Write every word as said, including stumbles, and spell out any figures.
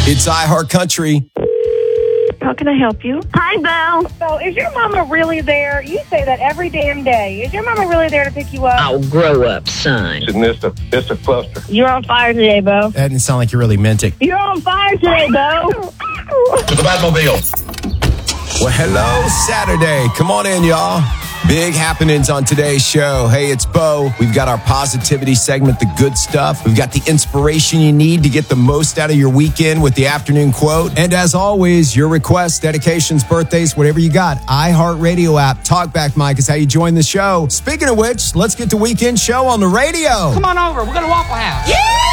It's iHeart Country. How can I help you? Hi, Bo. So, is your mama really there? You say that every damn day. Is your mama really there to pick you up? I'll grow up, son. And it's a, it's a cluster. You're on fire today, Bo. That didn't sound like you really meant it. You're on fire today, Bo. To the Batmobile. Well, hello, Saturday. Come on in, y'all. Big happenings on today's show. Hey, it's Bo. We've got our positivity segment, The Good Stuff. We've got the inspiration you need to get the most out of your weekend with the afternoon quote. And as always, your requests, dedications, birthdays, whatever you got. iHeartRadio app. Talkback Mike is how you join the show. Speaking of which, let's get the weekend show on the radio. Come on over. We're going to Waffle House. Yeah!